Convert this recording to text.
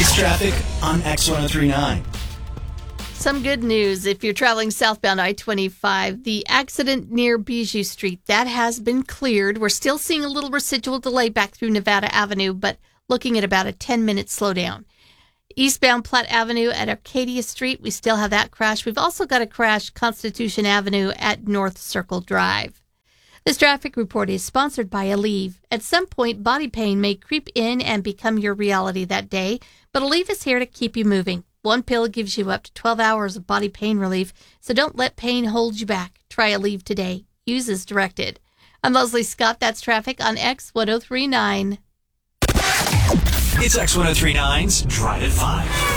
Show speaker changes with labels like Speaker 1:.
Speaker 1: It's traffic on X1039.
Speaker 2: Some good news if you're traveling southbound I-25. The accident near Bijou Street, that has been cleared. We're still seeing a little residual delay back through Nevada Avenue, but looking at about a 10-minute slowdown. Eastbound Platte Avenue at Arcadia Street, we still have that crash. We've also got a crash Constitution Avenue at North Circle Drive. This traffic report is sponsored by Aleve. At some point, body pain may creep in and become your reality that day, but Aleve is here to keep you moving. One pill gives you up to 12 hours of body pain relief, so don't let pain hold you back. Try Aleve today. Use as directed. I'm Leslie Scott. That's traffic on X1039.
Speaker 1: It's X1039's Drive at 5.